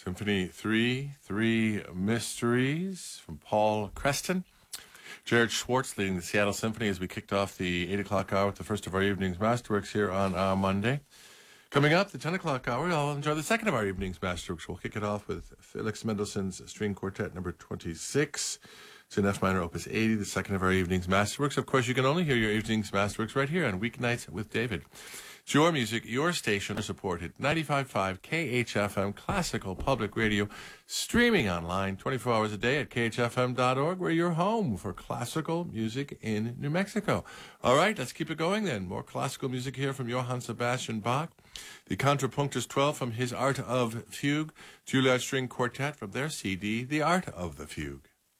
Symphony 3 Mysteries from Paul Creston. Jared Schwartz leading the Seattle Symphony as we kicked off the 8 o'clock hour with the first of our evening's Masterworks here on Monday. Coming up, the 10 o'clock hour, I'll enjoy the second of our evening's Masterworks. We'll kick it off with Felix Mendelssohn's String Quartet number 26. It's in F minor, opus 80, the second of our evening's Masterworks. Of course, you can only hear your evening's Masterworks right here on Weeknights with David. It's your music, your station, supported 95.5 KHFM Classical Public Radio, streaming online 24 hours a day at khfm.org. We're your home for classical music in New Mexico. All right, let's keep it going then. More classical music here from Johann Sebastian Bach. The Contrapunctus 12 from his Art of Fugue, Juilliard String Quartet from their CD, The Art of the Fugue.